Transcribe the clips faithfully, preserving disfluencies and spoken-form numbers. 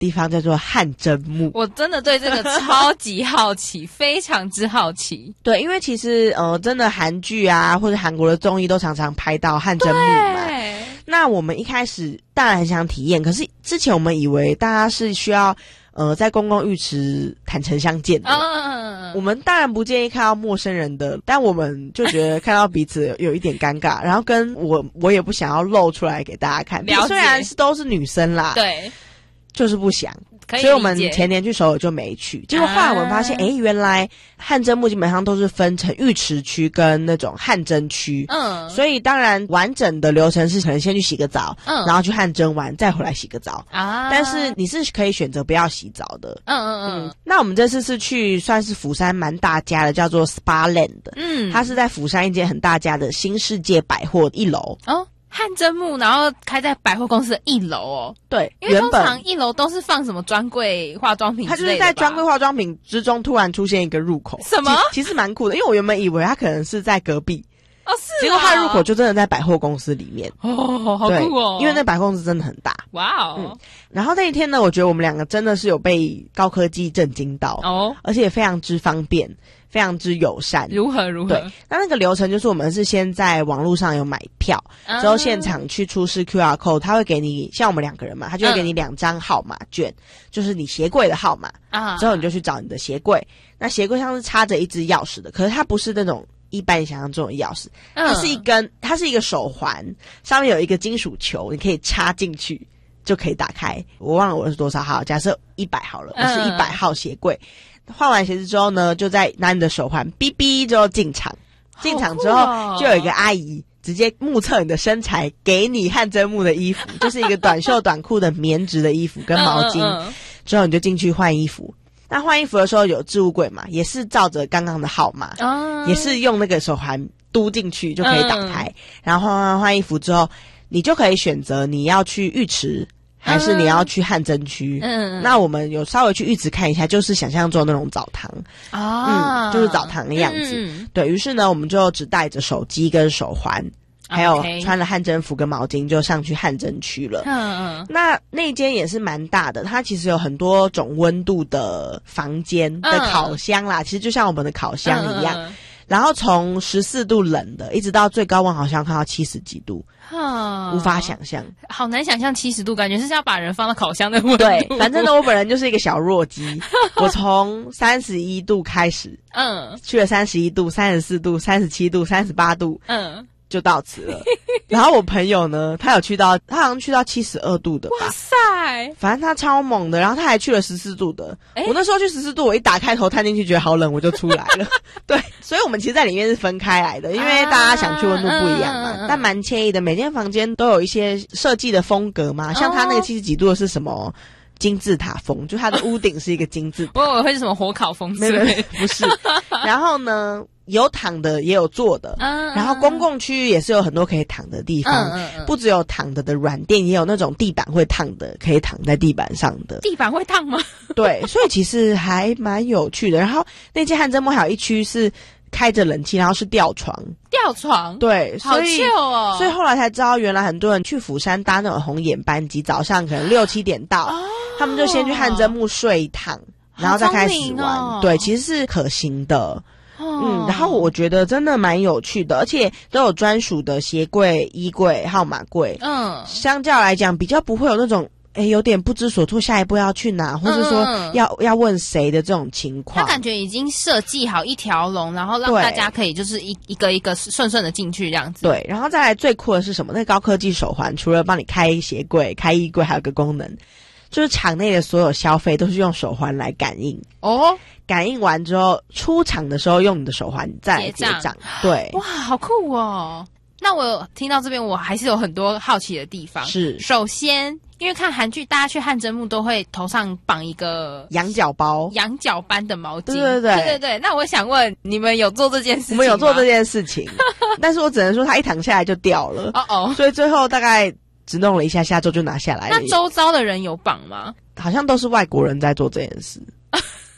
地方叫做汗蒸木。 我真的对这个超级好奇，非常之好奇。 对，因为其实呃，真的韩剧啊，或者韩国的综艺都常常拍到汗蒸木嘛。那我们一开始当然很想体验，可是之前我们以为大家是需要呃在公共浴池坦诚相见的。嗯，我们当然不建议看到陌生人的，但我们就觉得看到彼此有一点尴尬，然后跟我我也不想要露出来给大家看，虽然是都是女生啦， 对， 就是不想。所以我们前年去首尔就没去，结果后来我们发现，哎、啊，原来汗蒸木基本上都是分成浴池区跟那种汗蒸区，嗯，所以当然完整的流程是可能先去洗个澡，嗯，然后去汗蒸完再回来洗个澡啊，但是你是可以选择不要洗澡的，嗯嗯嗯。嗯那我们这次是去算是釜山蛮大家的，叫做 Spa Land， 嗯，它是在釜山一间很大家的新世界百货一楼哦。 汗蒸木，然后开在百货公司的一楼哦。 对， 因为通常一楼都是放什么专柜化妆品之类的吧， 它就是在专柜化妆品之中突然出现一个入口。 什么？ 其, 其实蛮酷的，因为我原本以为它可能是在隔壁。 哦，是、啊。 结果它的入口就真的在百货公司里面。 哦，好酷哦！ 因为那百货公司真的很大。 哇哦、嗯！ 然后那一天呢，我觉得我们两个真的是有被高科技震惊到哦，而且非常之方便。非常之友善， 如何如何？ 对，那那个流程就是我们是先在网络上有买票，嗯、之后现场去出示 Q R code， 他会给你像我们两个人嘛，他就会给你两张号码券，嗯、就是你鞋柜的号码啊。之后你就去找你的鞋柜，那鞋柜上是插着一支钥匙的，可是它不是那种一般你想象中的钥匙，它是一根，它是一个手环，上面有一个金属球，你可以插进去就可以打开。我忘了我是多少号，假设一百好了，我是一百号鞋柜。换完鞋子之后呢，就再拿你的手环哔哔之后进场，进场之后就有一个阿姨直接目测你的身材，给你汗蒸木的衣服，就是一个短袖短裤的棉质的衣服跟毛巾，嗯嗯嗯之后你就进去换衣服。那换衣服的时候有置物柜嘛，也是照着刚刚的号码，嗯、也是用那个手环嘟进去就可以打开，嗯、然后换换换衣服之后，你就可以选择你要去浴池。还是你要去汗蒸区？嗯，那我们有稍微去浴池看一下，就是想象中的那种澡堂啊，嗯，就是澡堂的样子。嗯、对于是呢，我们就只带着手机跟手环，还有穿了汗蒸服跟毛巾，就上去汗蒸区了。嗯嗯，那那间也是蛮大的，它其实有很多种温度的房间的烤箱啦，嗯、其实就像我们的烤箱一样。嗯嗯然后从十四度冷的，一直到最高温好像看到七十几度，无法想象， 好难想象七十度，感觉是要把人放到烤箱的温度。 对，反正呢，我本人就是一个小弱鸡，我从三十一度开始，嗯，去了三十一度、三十四度、三十七度、三十八度，嗯。就到此了，然后我朋友呢，他有去到，他好像去到七十二度的吧。 哇塞！ 反正他超猛的，然后他还去了十四度的。欸、我那时候去十四度，我一打开头探进去，觉得好冷，我就出来了。对，所以我们其实在里面是分开来的，因为大家想去温度不一样嘛。啊嗯嗯、但蛮惬意的，每间房间都有一些设计的风格嘛，像他那个七十几度的是什么？金字塔风，就它的屋顶是一个金字塔。 我以为会是什么火烤风之类的， 不是。然后呢，有躺的也有坐的，嗯、然后公共区域也是有很多可以躺的地方，嗯嗯嗯不只有躺的的软垫，也有那种地板会烫的，可以躺在地板上的。 地板会烫吗？对， 所以其实还蛮有趣的。然后那间汗蒸木还有一区是开着冷气，然后是吊床。 吊床， 对，所以好 chill 哦， 所以后来才知道，原来很多人去釜山搭那种红眼班机，早上可能六七点到，哦、他们就先去汗蒸木睡一趟，然后再开始玩。哦、对，其实是可行的。哦、嗯，然后我觉得真的蛮有趣的，而且都有专属的鞋柜、衣柜、号码柜。嗯，相较来讲，比较不会有那种。诶，有点不知所措，下一步要去哪，或是说要、嗯、要问谁的这种情况。 他感觉已经设计好一条龙，然后让大家可以就是一一个一个顺顺的进去这样子。 对，然后再来最酷的是什么？那高科技手环除了帮你开鞋柜、开衣柜，还有个功能，就是场内的所有消费都是用手环来感应。哦，感应完之后，出场的时候用你的手环再来结账。对， 哇，好酷哦！那我听到这边，我还是有很多好奇的地方。 是， 首先。因为看韩剧，大家去汗蒸木都会头上绑一个羊角包、 羊角般的毛巾。 对对对对对对。那我想问，你们有做这件事情吗？ 我们有做这件事情，但是我只能说，它一躺下来就掉了。哦哦。所以最后大概只弄了一下，下周就拿下来了。 那周遭的人有绑吗？ 好像都是外国人在做这件事。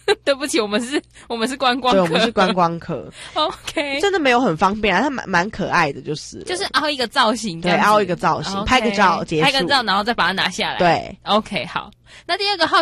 对不起，我们是，我们是观光客， 对，我们是观光客。 OK， 真的没有很方便啊，它蛮蛮可爱的，就是就是凹一个造型， 对，凹一个造型， okay, 拍个照结束， 拍个照，然后再把它拿下来。 对 ，OK， 好。那第二个好